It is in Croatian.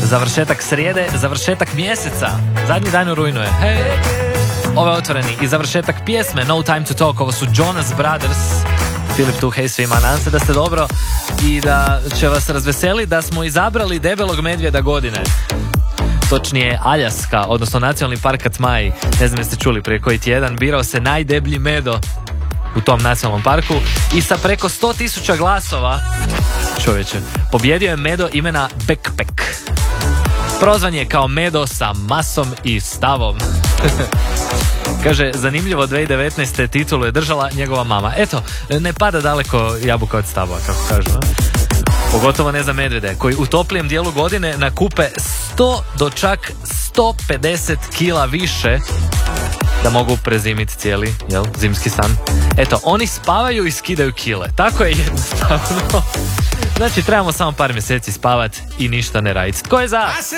Završetak srijede, završetak mjeseca. Zadnji dan u rujnu je. Hej! Ovo je otvoreni i završetak pjesme No Time to Talk. Ovo su Jonas Brothers. Filip tu, hej svima, nadam se da ste dobro i da će vas razveseliti da smo izabrali debelog medvjeda godine. Točnije Aljaska, odnosno Nacionalni park Katmai. Ne znam jeste čuli, prije koji tjedan birao se najdeblji medo u tom nacionalnom parku i sa preko 100.000 glasova, čovječe, pobjedio je medo imena Backpack. Prozvan je kao medo sa masom i stavom. Kaže, zanimljivo, 2019. titulu je držala njegova mama. Eto, ne pada daleko jabuka od stavova, kako kažu. Pogotovo ne za medvjede, koji u toplijem dijelu godine nakupe 100 do čak 150 kila više da mogu prezimiti cijeli, zimski san. Eto, oni spavaju i skidaju kile. Tako je jednostavno. Znači, trebamo samo par mjeseci spavati i ništa ne raditi. Tko je za?